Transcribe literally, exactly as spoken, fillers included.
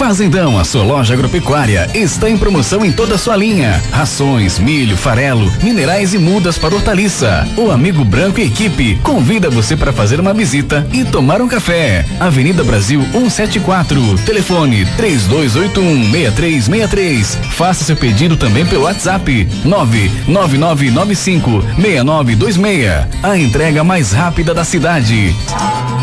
Fazendão, a sua loja agropecuária, está em promoção em toda a sua linha. Rações, milho, farelo, minerais e mudas para hortaliça. O Amigo Branco e equipe convida você para fazer uma visita e tomar um café. Avenida Brasil cento e setenta e quatro, telefone três dois oito um, seis três seis três. Faça seu pedido também pelo WhatsApp nove nove nove nove cinco, seis nove dois seis. A entrega mais rápida da cidade.